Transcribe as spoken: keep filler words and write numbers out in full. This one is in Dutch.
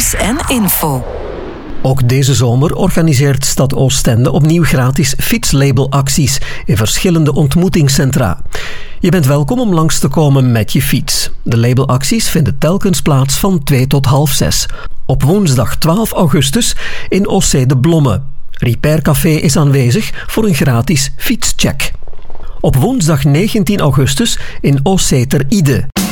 Nieuws en info. Ook deze zomer organiseert Stad Oostende opnieuw gratis fietslabelacties in verschillende ontmoetingscentra. Je bent welkom om langs te komen met je fiets. De labelacties vinden telkens plaats van twee tot half zes. Op woensdag twaalf augustus in Ossé de Blomme. Repair Café is aanwezig voor een gratis fietscheck. Op woensdag negentien augustus in Ossé ter Ide.